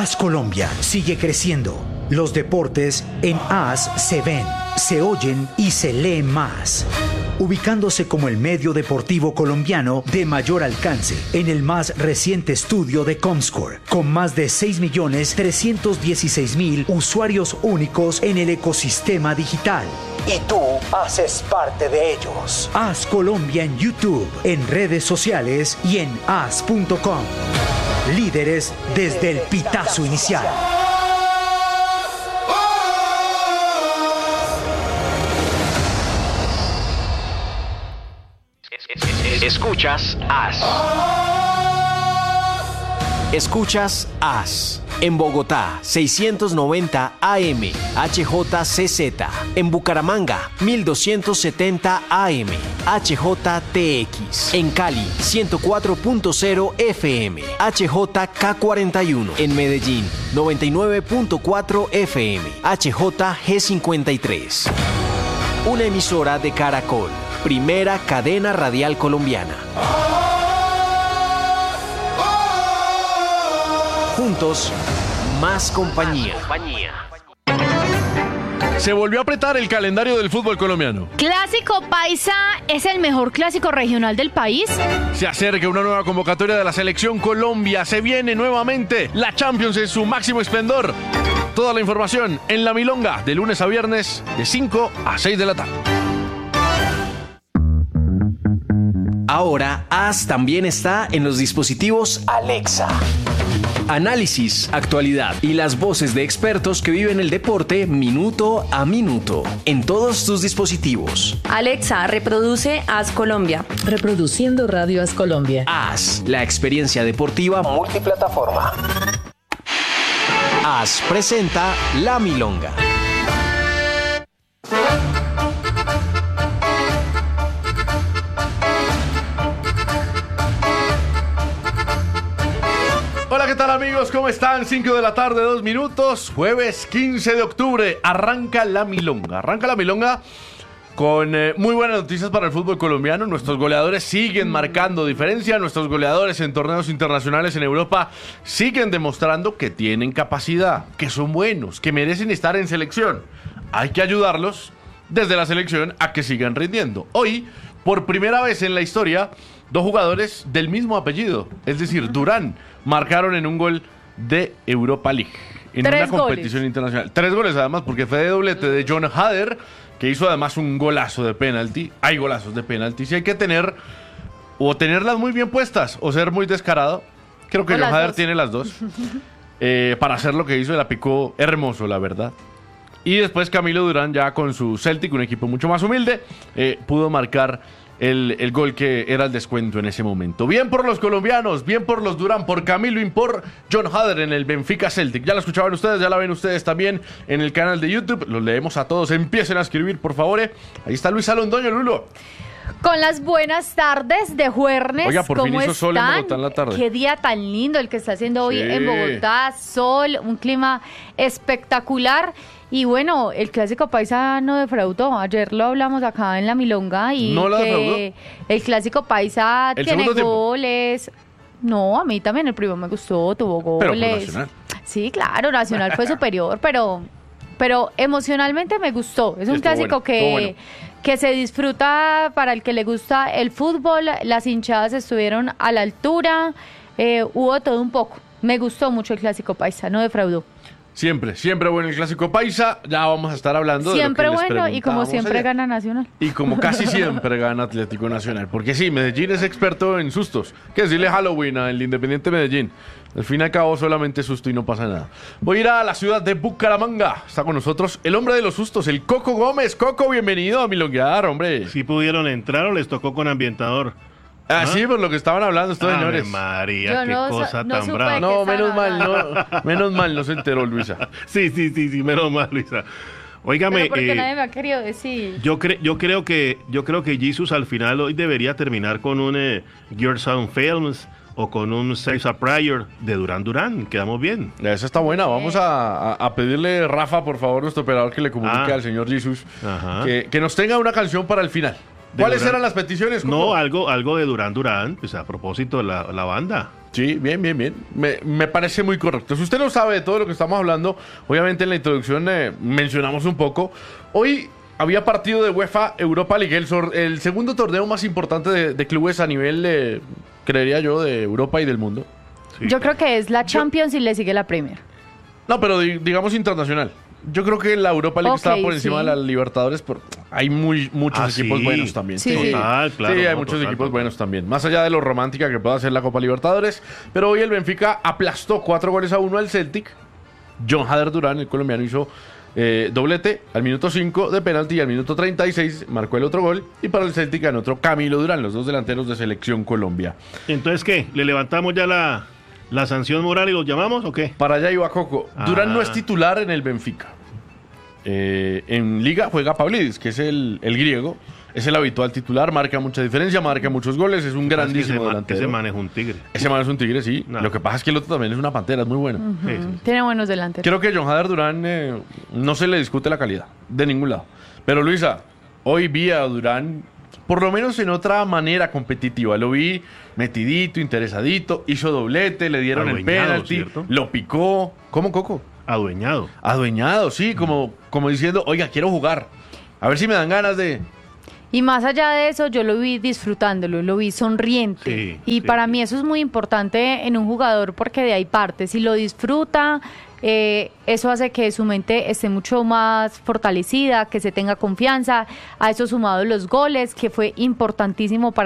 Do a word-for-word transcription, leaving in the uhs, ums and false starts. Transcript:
AS Colombia sigue creciendo. Los deportes en AS se ven, se oyen y se leen más. Ubicándose como el medio deportivo colombiano de mayor alcance en el más reciente estudio de Comscore, con más de seis millones trescientos dieciséis mil usuarios únicos en el ecosistema digital. Y tú haces parte de ellos. AS Colombia en YouTube, en redes sociales y en as punto com. Líderes desde el pitazo inicial. Escuchas AS. Escuchas AS. En Bogotá, seiscientos noventa A M, H J C Z. En Bucaramanga, mil doscientos setenta A M, H J T X. En Cali, ciento cuatro punto cero F M, H J K cuarenta y uno. En Medellín, noventa y nueve punto cuatro F M, H J G cincuenta y tres. Una emisora de Caracol, primera cadena radial colombiana. Juntos, más compañía. Se volvió a apretar el calendario del fútbol colombiano. Clásico Paisa es el mejor clásico regional del país. Se acerca una nueva convocatoria de la Selección Colombia. Se viene nuevamente la Champions en su máximo esplendor. Toda la información en La Milonga, de lunes a viernes, de cinco a seis de la tarde. Ahora, AS también está en los dispositivos Alexa. Análisis, actualidad y las voces de expertos que viven el deporte minuto a minuto en todos tus dispositivos. Alexa, reproduce AS Colombia. Reproduciendo Radio AS Colombia. AS, la experiencia deportiva multiplataforma. AS presenta La Milonga. Hola, ¿qué tal amigos? ¿Cómo están? cinco de la tarde, dos minutos. Jueves quince de octubre. Arranca La Milonga. Arranca La Milonga con eh, muy buenas noticias para el fútbol colombiano. Nuestros goleadores siguen marcando diferencia. Nuestros goleadores en torneos internacionales en Europa siguen demostrando que tienen capacidad, que son buenos, que merecen estar en selección. Hay que ayudarlos desde la selección a que sigan rindiendo. Hoy, por primera vez en la historia, dos jugadores del mismo apellido, es decir, Durán, marcaron en un gol de Europa League, en Tres una competición goles. internacional. Tres goles además, porque fue de doblete de John Hader, que hizo además un golazo de penalti. Hay golazos de penalti. Si hay que tener, o tenerlas muy bien puestas, o ser muy descarado. Creo que O John las Hader dos. tiene las dos. eh, para hacer lo que hizo, la picó hermoso, la verdad. Y después Camilo Durán, ya con su Celtic, un equipo mucho más humilde, eh, pudo marcar El, el gol que era el descuento en ese momento. Bien por los colombianos, bien por los Durán, por Camilo y por John Hader en el Benfica Celtic. Ya lo escuchaban ustedes, ya la ven ustedes también en el canal de YouTube. Los leemos a todos, empiecen a escribir, por favor. eh. Ahí está Luis Alondoño, Lulo. Con las buenas tardes de Juernes. Oiga, por fin ¿Cómo hizo están? sol en Bogotá en la tarde. Qué día tan lindo el que está haciendo hoy Sí. en Bogotá. Sol, un clima espectacular. Y bueno, el clásico paisa no defraudó. Ayer lo hablamos acá en La Milonga y ¿No lo que defraudó? el clásico paisa ¿El tiene segundo tiempo? goles. No, a mí también el primero me gustó, tuvo Pero por goles. Nacional. Sí, claro, Nacional fue superior, pero pero emocionalmente me gustó. Es un Estuvo clásico bueno, que estuvo bueno. que se disfruta para el que le gusta el fútbol. Las hinchadas estuvieron a la altura, eh, hubo todo un poco. Me gustó mucho el clásico paisa, no defraudó. Siempre, siempre bueno el clásico paisa. Ya vamos a estar hablando Siempre de lo que les bueno y como preguntábamos siempre ayer. gana Nacional. Y como casi siempre gana Atlético Nacional. Porque sí, Medellín es experto en sustos. Que decirle Halloween al Independiente Medellín. Al fin y al cabo solamente susto y no pasa nada. Voy a ir a la ciudad de Bucaramanga. Está con nosotros el hombre de los sustos, el Coco Gómez. Coco, bienvenido a Milonguear, hombre. ¿Sí pudieron entrar o les tocó con ambientador? Ah, ¿Ah? sí, por lo que estaban hablando estos Ave señores. María, Yo qué no sa- cosa no tan supe brava. que- No, estaban menos mal, hablando. no, menos mal no se enteró Luisa. Sí, sí, sí, sí, menos mal, Luisa. Óigame, Pero porque eh, nadie me ha querido decir. yo, cre- yo creo que yo creo que Jesus al final hoy debería terminar con un eh, Gear Sound Films o con un Sex a Prayer de Durán Durán. Quedamos bien. Esa está buena. Vamos a, a- a pedirle, Rafa, por favor, nuestro operador, que le comunique Ah. al señor Jesus Ajá. que, que nos tenga una canción para el final. ¿Cuáles Durán. eran las peticiones? Coco? No, algo, algo de Durán Durán, pues a propósito, la, la banda. Sí, bien, bien, bien. Me, me parece muy correcto. Si usted no sabe de todo lo que estamos hablando, obviamente en la introducción eh, mencionamos un poco. Hoy había partido de UEFA Europa League, el, sor- el segundo torneo más importante de, de clubes a nivel, eh, creería yo, de Europa y del mundo. Sí. Yo creo que es la Champions y le sigue la Premier. No, pero di- digamos internacional. Yo creo que la Europa League Ok, estaba por encima sí. de la Libertadores, pero hay muy, muchos Ah, equipos sí. buenos también. Sí, sí. Total, claro. sí, hay no, muchos total, equipos total. buenos también. Más allá de lo romántica que pueda ser la Copa Libertadores. Pero hoy el Benfica aplastó cuatro goles a uno al Celtic. John Hader Durán, el colombiano, hizo eh, doblete al minuto cinco de penalti y al minuto treinta y seis marcó el otro gol. Y para el Celtic ganó otro Camilo Durán, los dos delanteros de Selección Colombia. Entonces, ¿qué? ¿Le levantamos ya la, la sanción moral y los llamamos o qué? Para allá iba Coco. Durán Ah. no es titular en el Benfica. Eh, en Liga juega Pavlidis, que es el, el griego. Es el habitual titular, marca mucha diferencia, marca muchos goles, es un grandísimo Ese, ma- delantero. ese man es un tigre. Ese man es un tigre, sí. No. Lo que pasa es que el otro también es una pantera, es muy bueno. Sí, sí, sí. Tiene buenos delanteros. Creo que John Hader Durán eh, no se le discute la calidad, de ningún lado. Pero Luisa, hoy vi a Durán, por lo menos en otra manera competitiva. Lo vi metidito, interesadito, hizo doblete, le dieron el Adueñado, penalti, ¿cierto? lo picó. ¿Cómo, Coco? Adueñado. Adueñado, sí, como, como diciendo, oiga, quiero jugar. A ver si me dan ganas de... Y más allá de eso, yo lo vi disfrutándolo, lo vi sonriente. Sí, y sí, para sí. mí eso es muy importante en un jugador porque de ahí parte. Si lo disfruta, eh, eso hace que su mente esté mucho más fortalecida, que se tenga confianza. A eso sumado los goles, que fue importantísimo para